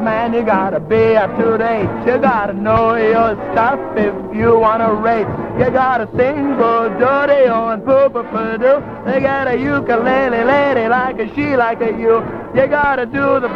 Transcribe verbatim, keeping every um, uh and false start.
man, you gotta be up to date. You gotta know your stuff if you wanna race. You gotta sing for dirty and poo-poo-poo-doo. They got a ukulele lady like a she like a you. You gotta do the